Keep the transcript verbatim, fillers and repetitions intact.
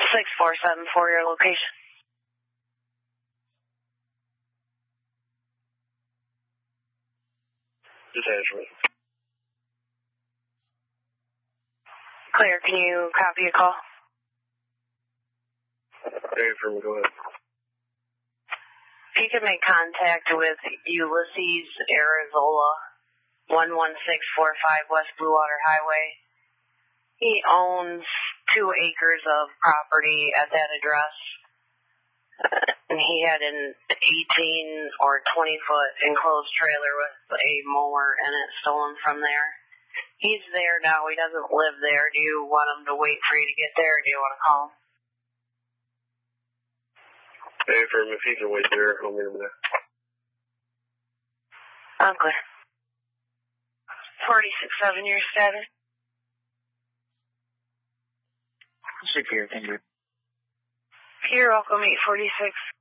six four seven four, your location. Detachment. Clear, can you copy a call? Hey, from go ahead. If you can make contact with Ulysses Arizola, one one six four five West Blue Water Highway. He owns two acres of property at that address. And he had an eighteen or twenty foot enclosed trailer with a mower in it stolen from there. He's there now. He doesn't live there. Do you want him to wait for you to get there, or do you want to call him? Hey, for him, if he can wait there, I'll meet him there. I'm clear. forty-six seven, your status? Secure, thank you. You're welcome, eight forty-six.